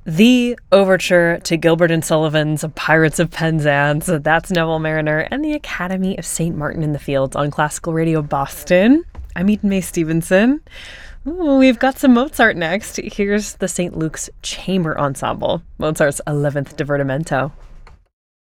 The overture to Gilbert and Sullivan's Pirates of Penzance. That's Neville Mariner and the Academy of St. Martin in the Fields on Classical Radio Boston. I'm Eden Mae Stevenson. Ooh, we've got some Mozart next. Here's the St. Luke's Chamber Ensemble, Mozart's 11th Divertimento.